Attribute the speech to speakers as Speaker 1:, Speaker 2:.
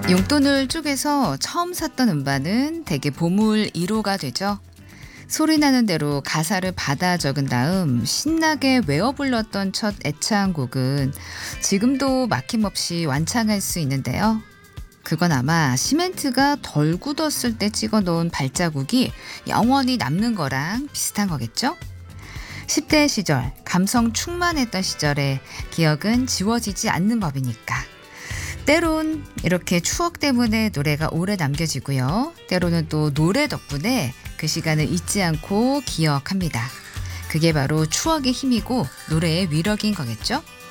Speaker 1: 용돈을 쪼개서 처음 샀던 음반은 대개 보물 1호가 되죠. 소리나는 대로 가사를 받아 적은 다음 신나게 외워 불렀던 첫 애창곡은 지금도 막힘없이 완창할 수 있는데요. 그건 아마 시멘트가 덜 굳었을 때 찍어 놓은 발자국이 영원히 남는 거랑 비슷한 거겠죠? 10대 시절, 감성 충만했던 시절의 기억은 지워지지 않는 법이니까. 때론 이렇게 추억 때문에 노래가 오래 남겨지고요. 때로는 또 노래 덕분에 그 시간을 잊지 않고 기억합니다. 그게 바로 추억의 힘이고 노래의 위력인 거겠죠?